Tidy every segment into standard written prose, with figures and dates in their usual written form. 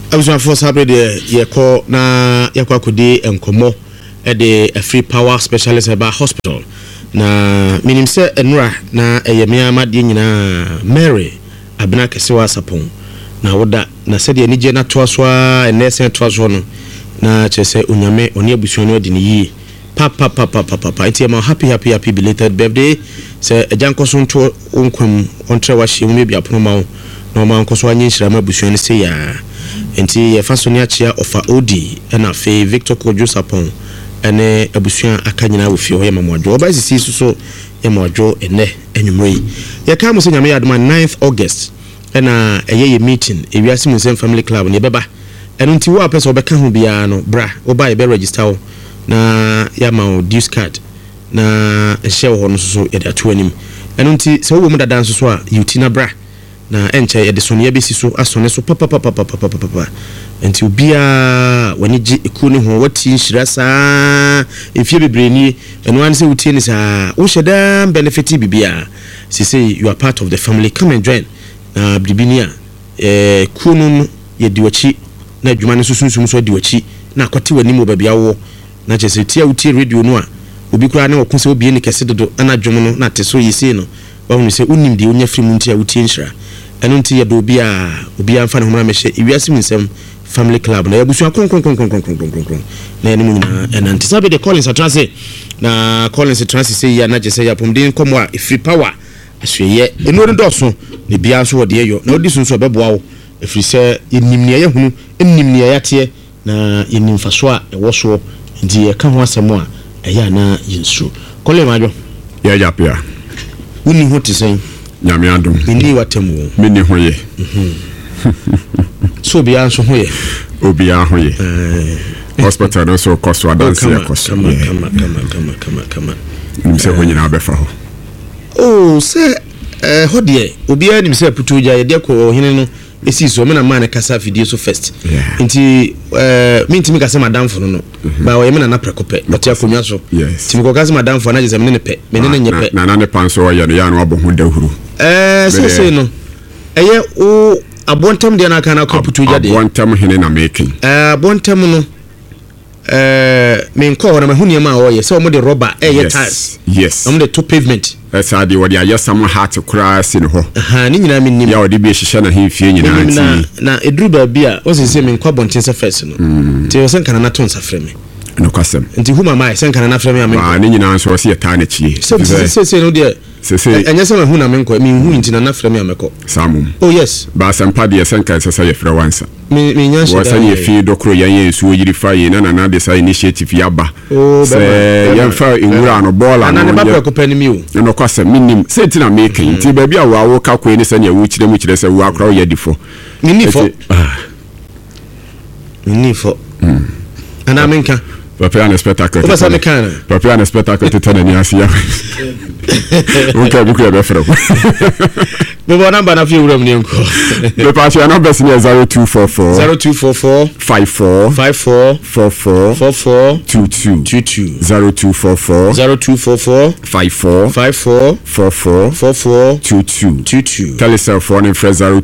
was my first happy there. You call na yakwa enkomo at the free power specialist about hospital. Na minim se enra na eyemia amade nyina Mary abena kesewa sapon. Na woda na said ye nije na toasoa enese toaso no na chese onyame oni abusuo no de ne yi. Papa it's my happy belated birthday. Say a jankoson to unquam on trewashi maybe a promo. No man coswany shrama bushon say ya. And see a fasonia chair of a Odi and a fay Victor Kojo upon and a bushon a canina with your Yamajo. By the season so Yamajo and ne anyway. Ya come was in my 9th August and a year meeting if you are Simon Family Club in Yababa. And until what person become biano bra or buy a register. Na yama dues card na share hono so e da to anim eno nti se wo mu dada nso so a yutina bra na enche e de so ne besi so asone so papa enti obia wani gi eku ne ho wati nhira saa efie bebreni eno an se wutie ni saa wo sheda benefit bibia say you are part of the family, come and join na bibinia kunu ye diwachi na adwuma ne susunsun so diwachi na akote wani mo babia wo na chese tia utie radio no a obi kura ne okunse obi ne kese dodo ana dwom no na teso yisi no wa hu se unim de onya firi mu ntia utie nhira eno ntia do obi amfa ne ho na mehye iwiase munsem family club na yabusu kon na ene mu nyina ena ntisa be de Collins atrase na Collins atrase se ya na chese ya pomden komo a free power asweye eno ne doso ne bia so wode yeyo na odi sunso beboa wo efri se enim ne ye hunu enim ne ye tie na enim faso a ewo so ndi ka ho asemo a eya na yinsu kole majo ya japia uni hoti sen nyame adom ndi watemu meni hoye so bia so hoye obia hoye hospital no so koso adanse yakoso kama nimse ho nyina abefa ho oh se hodie obia nimse putuja ye de ko hene no esi so me na man kasa video so first nti me ntimi kasa madam fo no ba we me na prekope otia konwa so timi ko kasa madam fo na je se me ne pe me ne nyepe na ne pan so ya no ya no abohu dahuru se no eye o abontam de na kana koputu jade abontam hene na making abontam no me nko na mahuni ma o ye se o mo de rubber tiles o mo de to pavement esa de wodi aye sam heart kura si ne ho ni nyina me nim ya wodi bi hihye na hemfie nyina ti na edru ba bia o se me nko abontin se first no ti o se kana na ton sa frɛ me no kwasem nti huma mai se kana na frɛ me am ni nyina so se ta na chie se no de se enya se mahu na me nko me hu nti na frɛ me amekɔ samum oh yes ba sampa de se nka se ye frɛ wansa me nya shi wasa ye fi dokro yan ye su yiri fa ye na de sa initiative yaba se yan fa inwura no bola no na ba ko pani mi o no kwasem minim se ti na making nti ba bia wo ka ko ni se na wo kire mu kire se wo akra ye difo minifo ana menka prepare an spectacle prepare an spectacle to turn any asia okay buku ya befro bo number na fi wuram ni nko the passion number is 0244 54 22 0244 54 22 tell yourself phone in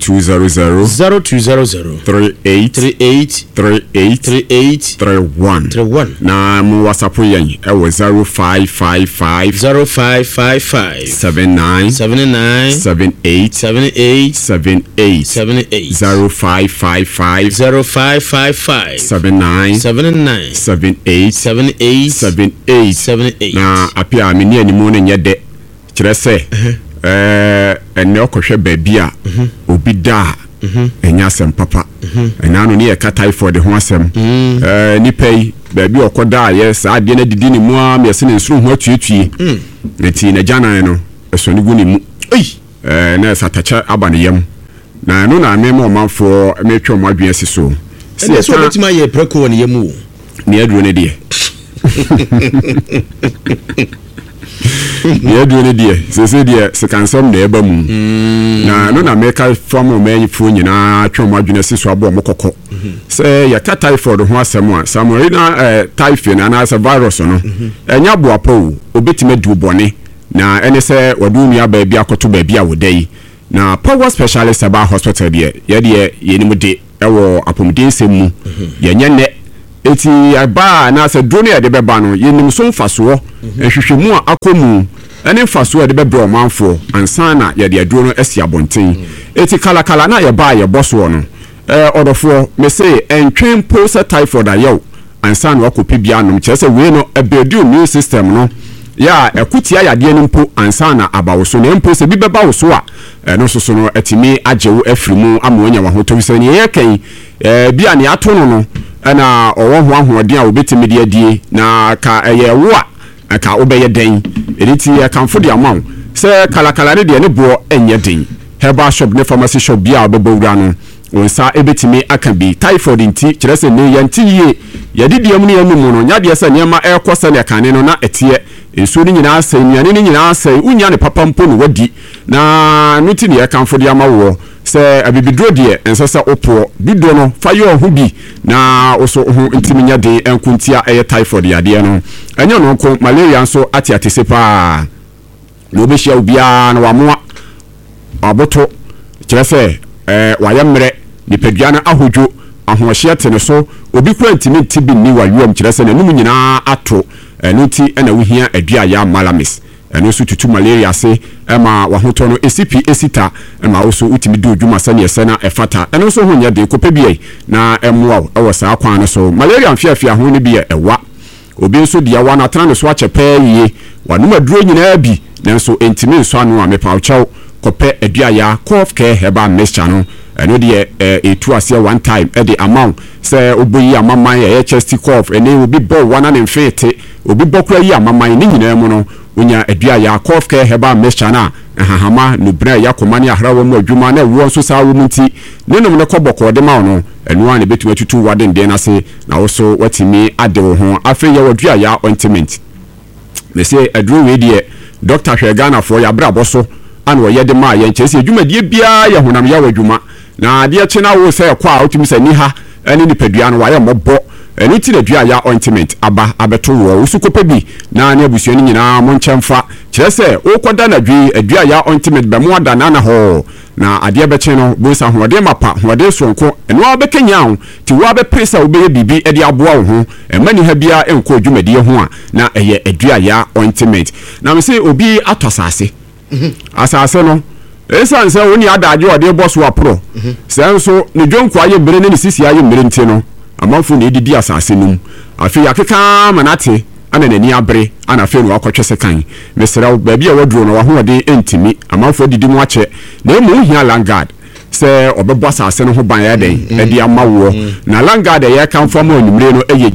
0200 38 na mu WhatsApp yen e wo 0555 79 78 0555 79 78 na apia me ni animu ne nyede kire se ene okohwe babia obi da enya sem papa ena no ne ye ka typhoid ho asem ni pay baby okoda yes ade na didi ni mu a me se ne nsuru ho atuetue eti na jana no eso ni gu ni mu na satacha abaniyam na no na me mo manfo me twa mo adwen asiso se so betima ye preko woni yamu ne aduro ne de ne aduro de se de se kansam na eba mu na no na make from me fo nyina twa mo adwen asiso abo mo kokko se ya ka typhoid ho asem a samorina typhoid na na virus no enya boapo obetima du bone na ene se wadumi abaabi akoto baabi a wodai na power specialist about hospital de ye de ye ni mu de ɛwɔ apomden semu yenye ne eti aba na se drone ya de beba no yenim so mfaso ehwehwemu a akomu ene mfaso ya de bebro manfo ansa na ye de aduro no esi abonten eti kala na ye ba ye boso no odofo me say entwen posa typhoid ayew ansa na wakopi bia no kyerese we no ebedu immune system no ya ekutia yade ni mpo ansa na abawoso na mpo se bi beba woso a no soso no etimi ajewo afrimu amonya wa hoto bi se ne ye kan bia ne ato no na owo ho ahoden a obetimi de adie na ka eye wo a ka obeye den eriti ya kanfo de amaw se kala ne de ne bo enye den herbal shop ne pharmacy shop bia obebowura no wonsa ebetimi aka bi typhoid nti kirese ne yanti ye yadidiem ne yamu no nyade se niema ekosa ne kane no na etie enso ni nyina asai nuane ni nyina asai unya ne papa mpo no wadi na nuti ne kanfo de amawo se abibidro de ensesa opo bido no fa yo ho bi na oso ho ntimi nya de enkuntia eye typhoid yade no enyo no ko malaria nso ati sepa no be hia obia na wamoa aboto kirese wayemre nipadua na ahodwo ahohye tene so obi kwa ntimi tibi ni wayom kirese na num nyina ato nuti ena wohia adua ya malamis eno so tutu malaria se ema wahoto no esipi esita ema oso utimi do dwuma sane esena efata eno so ho nya de kopebie na emwa ewo saa kwan no so malaria mfiafia ho ne bia ewa obi nso dia wa na tran so achepe yie wanuma duro nyina bi nanso entimi nso anu a mepa ochaw kope adua ya cough care herbal mixture no eno de etu ase one time e de amount se oboyi amaman ya chest cough ene obi bo wana ne mfete obi bokura yi amaman ni nyina mu no onya adua ya cough care herbal mixture na hahama no bra ya komani ahrawo mu adwuma na wo nso saa wo munti nenom ne koboko de ma no eno an betu atutu waden de na se na wo so watimi ade wo ho afi ya wadua ya ointment me se aduru we de Dr. Hwegana for ya bra boso an wo ye de ma ye nkyese adwuma die bia ya honam ya wadwuma na de chena wo se kwa otumi se ni ha ene ni padua no wa ye mobbo enu ti adua ya ointment aba abeto wo usukope bi na ne abusuani nyina mo nkyemfa kirese okoda na dwi adua ya ointment be mo ada na ho na ade beche no bosa hoode mapa hoode sonko enu abekenya ho ti wo abepresa obeye bibi e de aboa wo ho emani ha bia enko dwumadie ho a na eye adua ya ointment na me se obi atosase asase no esa nse woni adaje ode boss wa pro senso ne dwonko aye bere ne sisi aye mbere nti no amanfo ne didi asase num afi yakeka manate ana nani abre ana fe no akotwese kan mesra baabi a waduro no ho ode entimi amanfo didi mu ache na emu hia langard se obebo asase no ho ban ya den e di amawo na langard ye kan fama onimre no eye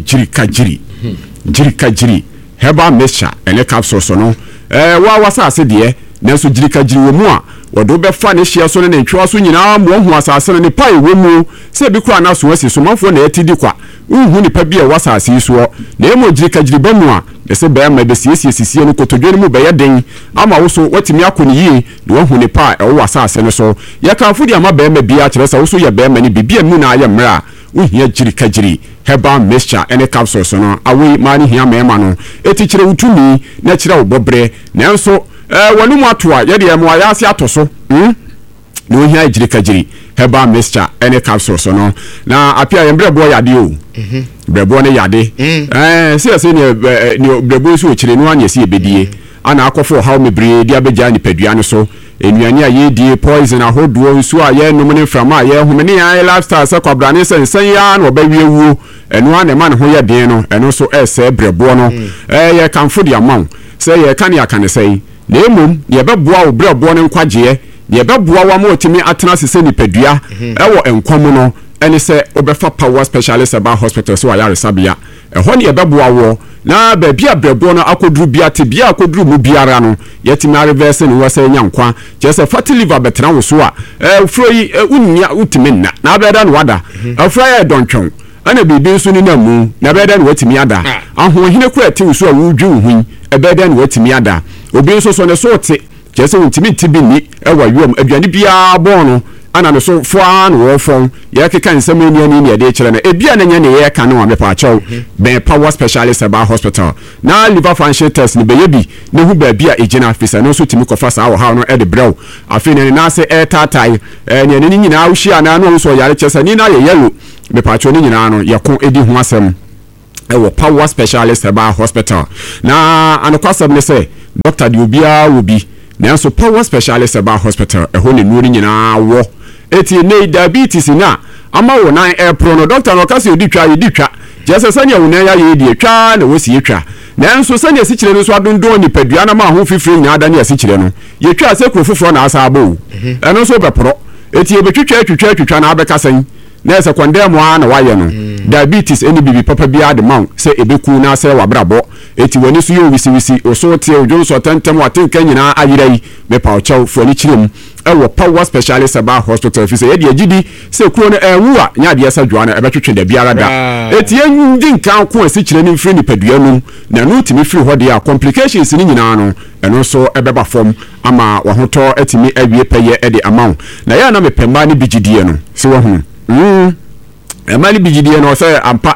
jirika heba mixture ene capsule so no wa wasase de nanso jirika wo mu a wodo be fa ne hia so ne ntwa so nyina mo hu asase ne pai wo mu se bi kura na so asi so manfo na etidi kwa uhu ni pa bi e wasase so na emo jirika ba mu a ese be ma be siesie no kotodwe mu be ye den ama wo so watimi akoni yi de wo hu ni pa e wo asase ne so ye kan fudi ama be ma bia kire sa wo so ye be ma ni bibia mu na aye mra uhia jirika herbal mixture ene capsule so no awi mani hia mema no etichire utumi na chire wo bobre nanso wanu mu atoa ye de mo ayase atoso no hia jirika herbal mixture ene capsule so no na apia ye mbrebo yade o brebo ne yade se ne brebo so chire no anya se ebedie ana akofo how mebre dia beja ni padua ne so enuane a ye die poison ahodo nso a ye nom ne frama ye homene ya lifestyle se kwabrane sensen ya na obawie wuo enu ane ma ne ho ye den no enu so ese brebo no ye kanfo dia maw se ye kan ya kan sei na emom ye beboa wo brebo ne nkwaje ye beboa wa ma otimi atena sese ni padua ewo enkwom no ene se obefa power specialist about hospital so ya resabia ho ne ye beboa wo na ba bia brebo no akoduru bia te bia akoduru mu biara no yetimi reverse ni wasa nyankwa je fatty liver betena wo so a froyi unya utimi na abeda no wada afroya dontwon ana bibi nso ni namu na abeda no watimi ada ahohine kura te wo so a wudwu hu abeda no watimi ada obi nso so ne so te je se utimi tibi ni ewa yom aduane bia bo no ana no so foa no wo fon ye keka nsem ni ne de kire na ebia na nya ne ye ka no amepa achew ben power specialist aba hospital na liver function test ni beyebi ne hu ba bia ejina afisa no so timi kofa sa wo ha no e de brew afi ne na se e tatai ne ne nyina wo hia na no so yare chesa ni na ye yelo mepa achew ni nyina no ye ko edi ho asem ewo power specialist aba hospital na anokwasem ne se doctor di obia obi nanso power specialist aba hospital eho ne nuri nyina wo eti ne diabetes na ama wo nan pro no doctor no kase odi twa jese sanya wo nan ya ye di twa na wo si twa nanso sanya si kire no so adondon ni padua na ma ho fifiri nya ada ne si kire no ye twa se kro foforo na asa abo eno so bepro eti e betwitwa na abeka san na ese kwande mo na waye no diabetes eni bibi papa bia de man se ebeku na se wabrabo eti woni so yo wisi oso tie ojo so tentem watenka nyina ayirai me pa ochew foni kirem ewo power specialist aba hospital fi se ye de agidi se kuro no enwu a nya de esa dwana ebetwetwe da biara da eti enyi nkan ko asi kire ni mfiri ni padua num na no timi firi ho de a complications ni nyina no eno so ebeba fom ama wahoto etimi awie peye e de amount na ya na mepemba ni bigidie no se wo hu emali bigidie no say ampa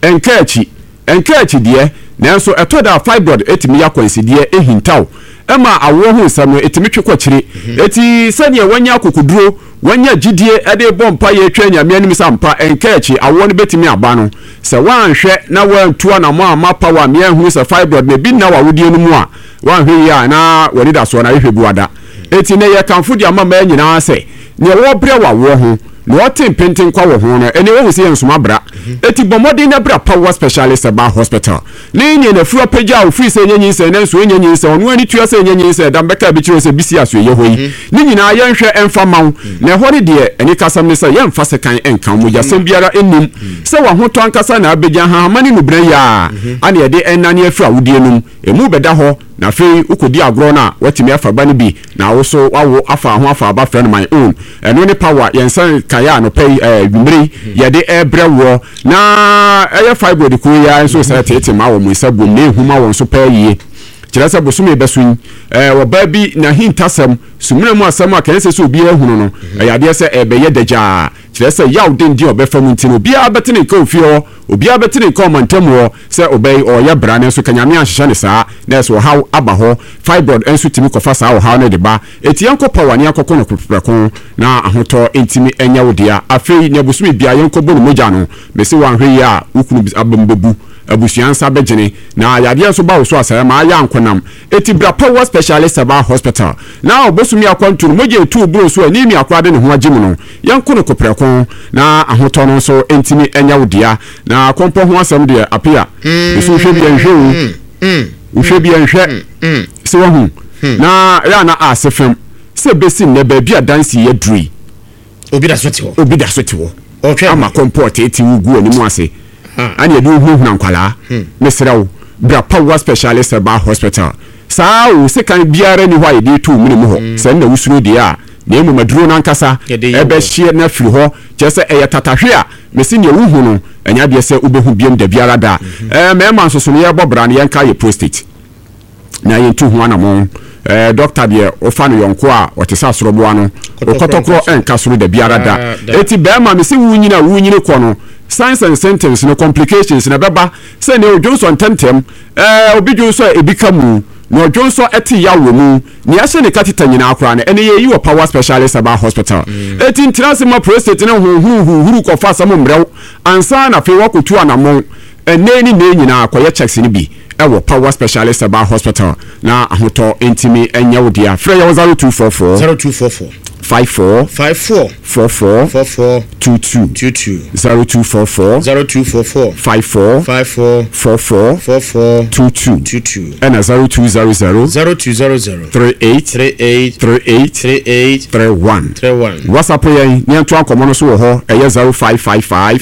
enkachi die nanso etoda fibroid etimi yakwansidie ehintaw ema awo hu nsam no etimi twekwakyire eti sane wanya akokuduro wanya gidie ede bompa ye twa nyame anim sampa enkachi awo no betimi aba no se wanhwe na wantua na mo ama power me hu se fibroid na bi na wawodie no mu a wanhwe ya na woni da so na hwe buada eti ne ye kanfo di ama ma nyina se ne wo bre wawo hu no tempenten kwa wo ho no ene wo se ensoma bra eti bomodi na bra power specialist aba hospital ne nye na fura pagya o free se nyenyin se na so nyenyin se ono ani tua se nyenyin se dambeka bi kire se bisi aso ye hoyi ni nyina ye nhwe emfa maw na hori de eni kasam ne se ye mfa se kan enkan mo yasem biara ennim se wa ho to ankasa na abegya ha mani no bran ya ane ye de enane afra wudie num emu beda ho na fe ukodi agro na watimi afa ba ne bi na wo so wawo afa ho afa ba friend my own eno ne power yensan kaya no pay bimri ye de ebrewo na eye fibroid ko ya so sa tete ma wo mu sabom ne huma won so pay yi kira sa bosume besun wo ba bi na hintasem sumuna mu asam aka se obi ehunu no ya de se ebeye daja kira sa yaw den di obefa mu ntino obi abetene ko fio obi abetene ko mantamu se obey o ya brane so kanyame ahyehyɛ ne saa na so how aba ho fibroid enso timi kofa saa o how ne de ba etianko power ne akokɔ no kuprako na ahotɔ entimi enya wodia afei ne bosume bia yenko bonu moja no mesi wanhwe ya ukunu abambebu abusuansa begene na yade so ba wo so asara ma ya ankonam eti bra power specialist aba hospital na obosumi akwantu moje tu bro so ani mi akwade ne ho agimu no yanko no kopreko na ahotɔ no so entimi enya wodia na kompo ho asam de apia so hwe bia nhwe o hwe bia nhwe se wo hu na ya na asefem se besi ne ba bia dansi ye dri obi da so ti wo ama comport eti ugu oni mu ase ani edu hu na nkwala mesrawo bra power specialist aba hospital saa o se kan biara ni hwa ide tu mu ne mu ho se na wusuro de a na emu maduro na nkasa ebe hie na firi ho jese eye tatahwe a mesi ne wuhu no enya de se ubehu biem da biara da mema nsoso ne ye bobra ne yenka ye prostate na ye tu hu anamo doctor de ofa no yonko a otesa sorobo ano okotokro enka soro da biara da eti bema mesi wunyine ko no signs and symptoms no complications na beba say ne Johnson tentem obi Johnson ebikamu no Johnson eti yawo mu ni ase ne katita nyina akora na ene ye yi power specialist aba hospital eti ntirase ma prostate ne huru ko fa sam mrew ansa na fe wakotu anamon eneni ne nyina akoye checks ni bi ewo power specialist aba hospital na ahoto entimi enya wodia frɛ ya 0244 54 44 22 0244 54 22 and 0200 38 31 WhatsApp yen ni anto akomo no so wo ho eye 0555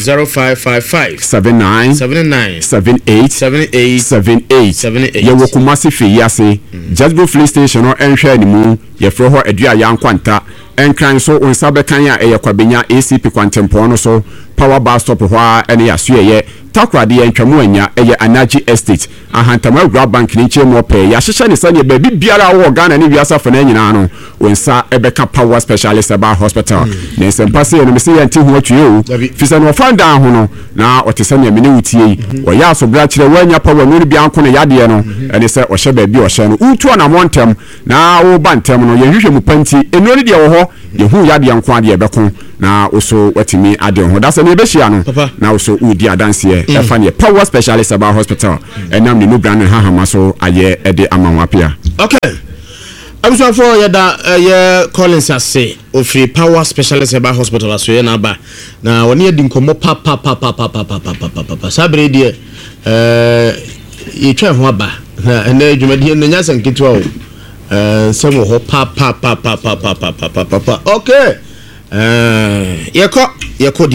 78 ye wo Kumasi fi yase Jasbo Police Station no enhwe ni mu ye fro ho adua yankwanta enkran so onsa bekan a eye kwabenya ACP kwantempo no so power bar stop hɔ a ne yaso yɛ takrade yɛ ntwamu anya ɛyɛ Anachi Estate ahantama Agro Bank ne nkyɛn mu pɛ yɛahyehyɛ ne sɛ baabi biara wɔ Ghana ne wiasa fa na nyinaa no wonsa ɛbɛka power specialist aba hospital ne nsɛmpa sɛ no me sɛ yɛnte ho atwie o fisa no ɔfa ndan ho no na ɔte sɛ ne mene wutie yi ɔyɛ asobra kyerɛ wanya power no bi anko ne yadeɛ no ɛne sɛ ɔhyɛ baabi ɔhyɛ no utu na montem na wo ba ntem no yɛhwehwɛ mu panti eno ne deɛ wɔ hɔ yɛhu yadeɛ nko adeɛ bɛko na oso watimi ade ho da sɛ ne bɛhyia no na oso udi adanseɛ ɛfa ne power specialist aba hospital ɛnam ne no brand ha hama so ayɛ ɛde amanwapia okay abusafo yɛda yɛ Collins ase ofiri power specialist aba hospital aso yɛ na aba na wɔne yɛdi nkɔmmɔ pa sabre deɛ yɛtwa ho aba na ɛnɛ adwumadie no nya sanketewa o nsɛm wɔ hɔ pa okay yɛkɔ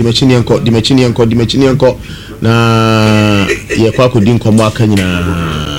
dimachini yɛnkɔ na yɛkɔ akɔdi nkɔmmɔ aka nyinaa